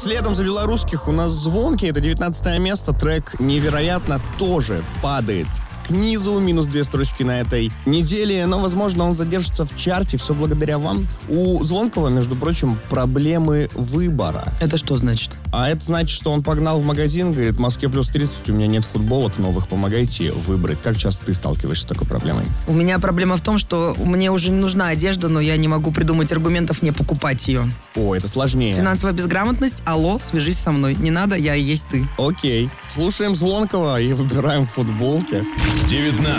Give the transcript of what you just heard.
Следом за белорусских у нас Звонкий. Это 19 место. Трек «Невероятно» тоже падает к низу, минус 2 строчки на этой неделе, но, возможно, он задержится в чарте, все благодаря вам. У Звонкого, между прочим, проблемы выбора. Это что значит? А это значит, что он погнал в магазин, говорит, в Москве плюс 30, у меня нет футболок новых, помогайте выбрать. Как часто ты сталкиваешься с такой проблемой? У меня проблема в том, что мне уже не нужна одежда, но я не могу придумать аргументов не покупать ее. О, это сложнее. Финансовая безграмотность, алло, свяжись со мной. Не надо, я и есть ты. Окей. Слушаем Звонкого и выбираем футболки. 19